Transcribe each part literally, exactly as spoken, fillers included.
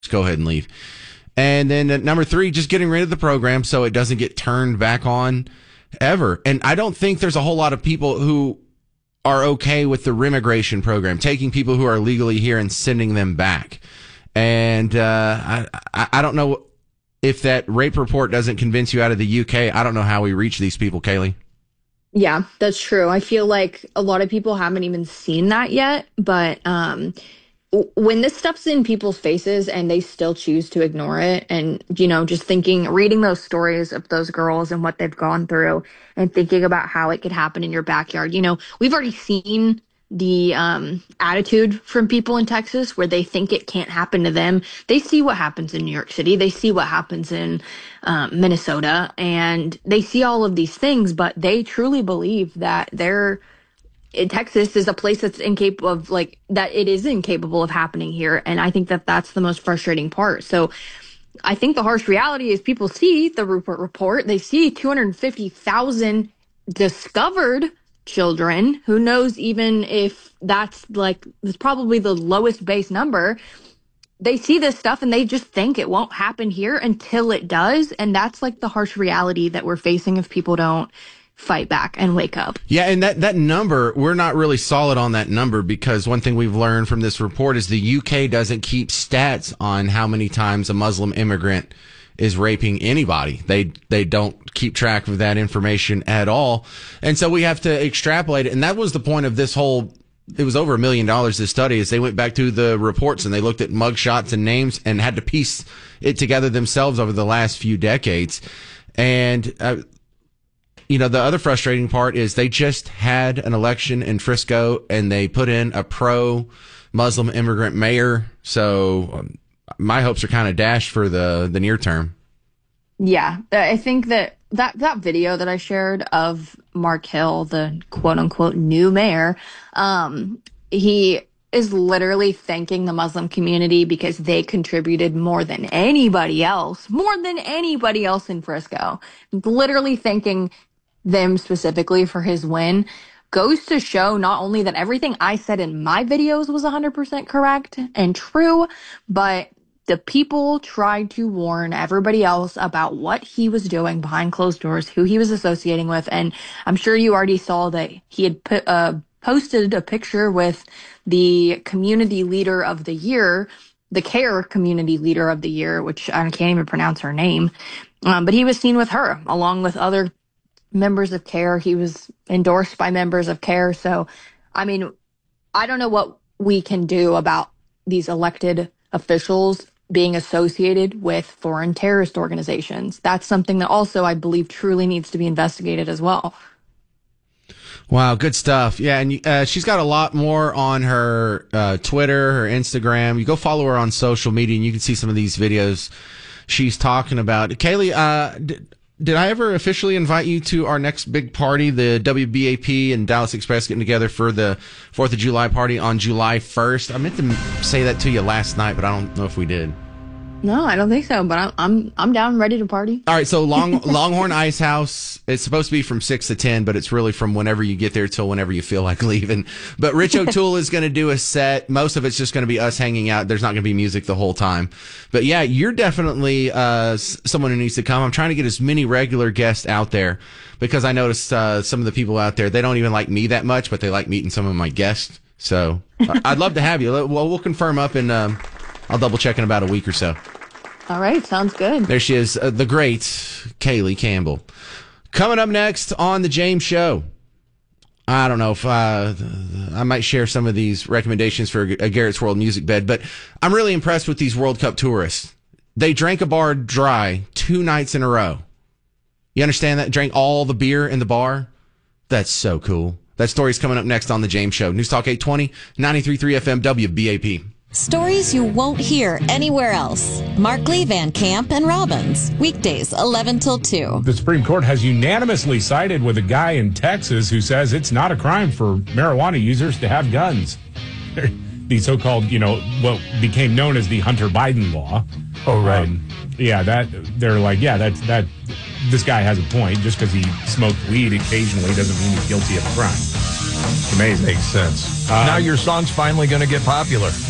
Just go ahead and leave. And then at number three, just getting rid of the program so it doesn't get turned back on ever. And I don't think there's a whole lot of people who are okay with the remigration program, taking people who are legally here and sending them back. And uh, I, I don't know if that rape report doesn't convince you out of the U K. I don't know how we reach these people, Kaylee. Yeah, that's true. I feel like a lot of people haven't even seen that yet. But um, when this stuff's in people's faces and they still choose to ignore it, and, you know, just thinking, reading those stories of those girls and what they've gone through and thinking about how it could happen in your backyard. You know, we've already seen the um, attitude from people in Texas where they think it can't happen to them. They see what happens in New York City. They see what happens in um, Minnesota, and they see all of these things, but they truly believe that they're Texas is a place that's incapable of, like, that it is incapable of happening here. And I think that that's the most frustrating part. So I think the harsh reality is people see the Rupert report. They see two hundred fifty thousand discovered children. Who knows even if that's, like, it's probably the lowest base number. They see this stuff and they just think it won't happen here until it does. And that's, like, the harsh reality that we're facing if people don't fight back and wake up. Yeah, and that, that number, we're not really solid on that number, because one thing we've learned from this report is the U K doesn't keep stats on how many times a Muslim immigrant is raping anybody. They they don't keep track of that information at all. And so we have to extrapolate it. And that was the point of this whole, it was over a million dollars, this study, is they went back to the reports and they looked at mugshots and names and had to piece it together themselves over the last few decades. And uh, you know, the other frustrating part is they just had an election in Frisco and they put in a pro-Muslim immigrant mayor. So um, my hopes are kind of dashed for the, the near term. Yeah, I think that, that that video that I shared of Mark Hill, the quote-unquote new mayor, um, he is literally thanking the Muslim community because they contributed more than anybody else, more than anybody else in Frisco. Literally thanking them specifically for his win goes to show not only that everything I said in my videos was one hundred percent correct and true, but the people tried to warn everybody else about what he was doing behind closed doors, who he was associating with. And I'm sure you already saw that he had put, uh, posted a picture with the community leader of the year, the CARE community leader of the year, which I can't even pronounce her name. Um, but he was seen with her along with other members of CARE. He was endorsed by members of CARE. So, I mean, I don't know what we can do about these elected officials being associated with foreign terrorist organizations. That's something that also, I believe, truly needs to be investigated as well. Wow, good stuff. Yeah, and uh, she's got a lot more on her uh, Twitter, her Instagram. You go follow her on social media, and you can see some of these videos she's talking about. Kaylee, uh, did, did I ever officially invite you to our next big party, the W B A P and Dallas Express getting together for the fourth of July party on July first? I meant to say that to you last night, but I don't know if we did. No, I don't think so, but I'm I'm I'm down, ready to party. All right, so Long Longhorn Ice House, it's supposed to be from six to ten, but it's really from whenever you get there till whenever you feel like leaving. But Rich O'Toole is going to do a set. Most of it's just going to be us hanging out. There's not going to be music the whole time. But yeah, you're definitely uh, someone who needs to come. I'm trying to get as many regular guests out there because I noticed uh, some of the people out there, they don't even like me that much, but they like meeting some of my guests. So uh, I'd love to have you. Well, we'll confirm up and um, I'll double check in about a week or so. All right, sounds good. There she is, uh, the great Kaylee Campbell. Coming up next on The James Show. I don't know if uh, I might share some of these recommendations for a Garrett's World music bed, but I'm really impressed with these World Cup tourists. They drank a bar dry two nights in a row. You understand that? Drank all the beer in the bar? That's so cool. That story's coming up next on The James Show. News Talk eight twenty, ninety-three point three F M, W B A P. Stories you won't hear anywhere else. Markley, Van Camp, and Robbins. Weekdays, eleven till two. The Supreme Court has unanimously sided with a guy in Texas who says it's not a crime for marijuana users to have guns. The so-called, you know, what became known as the Hunter Biden law. Oh, right. Um, yeah, that they're like, yeah, that's that. This guy has a point. Just because he smoked weed occasionally doesn't mean he's guilty of a crime. It's amazing. Makes sense. Um, now your song's finally going to get popular.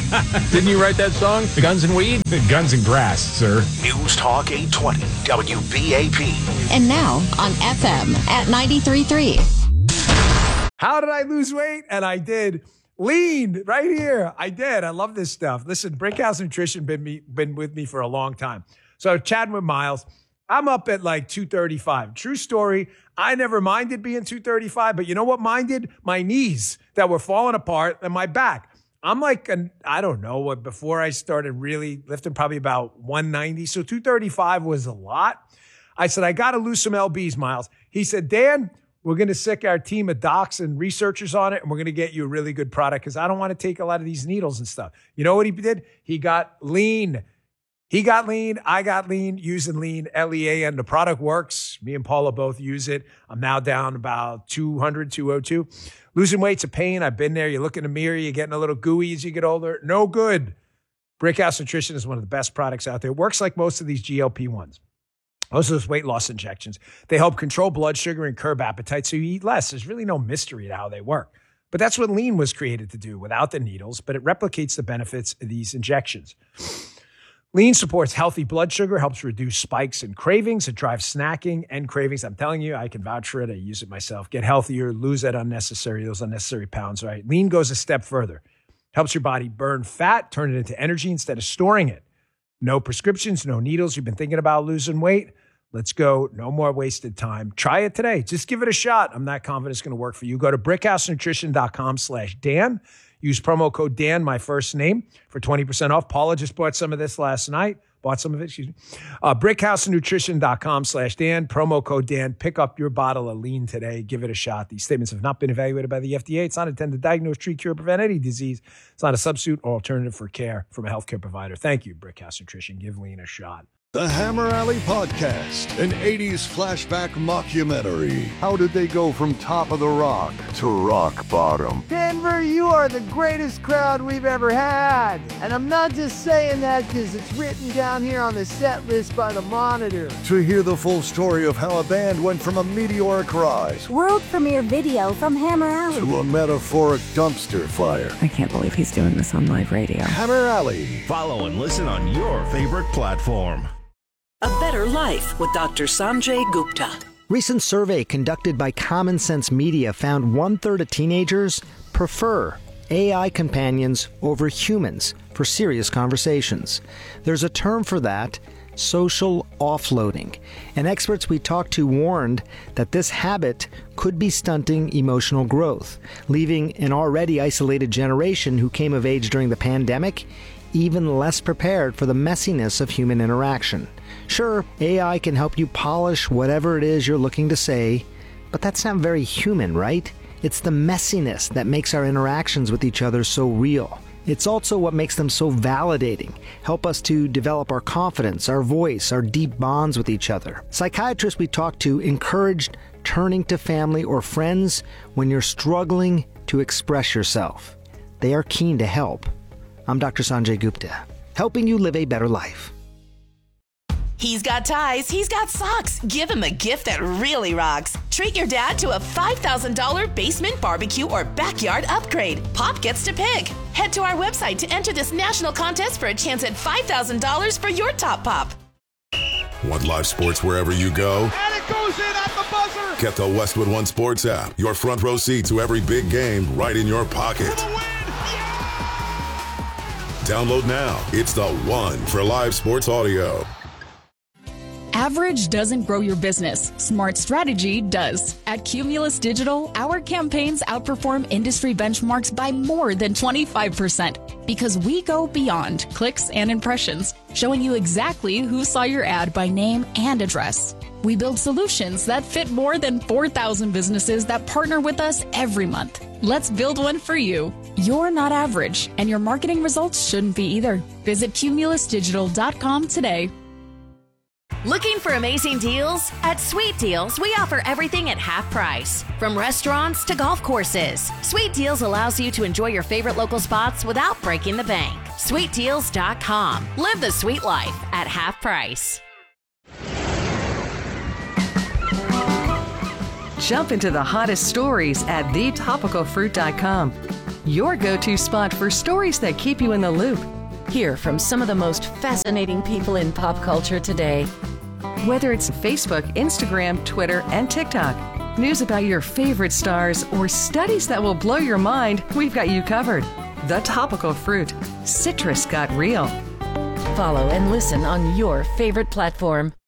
Didn't you write that song, Guns and Weed? Guns and Grass, sir. News Talk eight twenty W B A P. And now on F M at ninety-three point three. How did I lose weight? And I did. Lean right here. I did. I love this stuff. Listen, Brickhouse Nutrition been me been with me for a long time. So chatting with Miles, I'm up at like two thirty-five. True story. I never minded being two thirty-five, but you know what minded? My knees that were falling apart and my back. I'm like, an, I don't know what, before I started really lifting, probably about one ninety. So two thirty-five was a lot. I said, I got to lose some L Bs, Miles. He said, Dan, we're going to sick our team of docs and researchers on it, and we're going to get you a really good product because I don't want to take a lot of these needles and stuff. You know what he did? He got lean. He got lean. I got lean using lean, L E A N. The product works. Me and Paula both use it. I'm now down about two hundred, two oh two. Losing weight's a pain. I've been there. You look in the mirror, you're getting a little gooey as you get older. No good. Brickhouse Nutrition is one of the best products out there. It works like most of these G L P ones. Most of those weight loss injections. They help control blood sugar and curb appetite so you eat less. There's really no mystery to how they work. But that's what lean was created to do without the needles, but it replicates the benefits of these injections. Lean supports healthy blood sugar, helps reduce spikes and cravings. It drives snacking and cravings. I'm telling you, I can vouch for it. I use it myself. Get healthier, lose that unnecessary, those unnecessary pounds, right? Lean goes a step further. Helps your body burn fat, turn it into energy instead of storing it. No prescriptions, no needles. You've been thinking about losing weight? Let's go. No more wasted time. Try it today. Just give it a shot. I'm not confident it's going to work for you. Go to brickhousenutrition.com slash Dan. Use promo code Dan, my first name, for twenty percent off. Paula just bought some of this last night. Bought some of it, excuse me. Uh, brickhousenutrition.com slash Dan. Promo code Dan. Pick up your bottle of lean today. Give it a shot. These statements have not been evaluated by the F D A. It's not intended to diagnose, treat, cure, or prevent any disease. It's not a substitute or alternative for care from a healthcare provider. Thank you, Brickhouse Nutrition. Give lean a shot. The Hammer Alley Podcast, an eighties flashback mockumentary. How did they go from top of the rock to rock bottom? Denver, you are the greatest crowd we've ever had. And I'm not just saying that because it's written down here on the set list by the Monitor. To hear the full story of how a band went from a meteoric rise, world premiere video from Hammer Alley, to a metaphoric dumpster fire. I can't believe he's doing this on live radio. Hammer Alley. Follow and listen on your favorite platform. A Better Life with Doctor Sanjay Gupta. Recent survey conducted by Common Sense Media found one-third of teenagers prefer A I companions over humans for serious conversations. There's a term for that, social offloading. And experts we talked to warned that this habit could be stunting emotional growth, leaving an already isolated generation who came of age during the pandemic even less prepared for the messiness of human interaction. Sure, A I can help you polish whatever it is you're looking to say, but that's not very human, right? It's the messiness that makes our interactions with each other so real. It's also what makes them so validating, help us to develop our confidence, our voice, our deep bonds with each other. Psychiatrists we talked to encouraged turning to family or friends when you're struggling to express yourself. They are keen to help. I'm Doctor Sanjay Gupta, helping you live a better life. He's got ties, he's got socks. Give him a gift that really rocks. Treat your dad to a five thousand dollars basement barbecue or backyard upgrade. Pop gets to pick. Head to our website to enter this national contest for a chance at five thousand dollars for your top pop. Want live sports wherever you go? And it goes in at the buzzer. Get the Westwood One Sports app. Your front row seat to every big game right in your pocket. For the win. Yeah! Download now. It's the one for live sports audio. Average doesn't grow your business. Smart strategy does. At Cumulus Digital, our campaigns outperform industry benchmarks by more than twenty-five percent because we go beyond clicks and impressions, showing you exactly who saw your ad by name and address. We build solutions that fit more than four thousand businesses that partner with us every month. Let's build one for you. You're not average, and your marketing results shouldn't be either. Visit cumulus digital dot com today. Looking for amazing deals? At Sweet Deals, we offer everything at half price. From restaurants to golf courses, Sweet Deals allows you to enjoy your favorite local spots without breaking the bank. sweet deals dot com. Live the sweet life at half price. Jump into the hottest stories at the topical fruit dot com. your go-to spot for stories that keep you in the loop. Hear from some of the most fascinating people in pop culture today. Whether it's Facebook, Instagram, Twitter, and TikTok, news about your favorite stars, or studies that will blow your mind, we've got you covered. The Topical Fruit. Citrus got real. Follow and listen on your favorite platform.